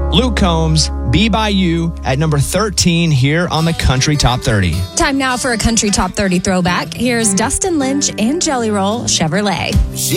Luke Combs, Be By You at number 13 here on the Country Top 30. Time now for a Country Top 30 throwback. Here's Dustin Lynch and Jelly Roll Chevrolet.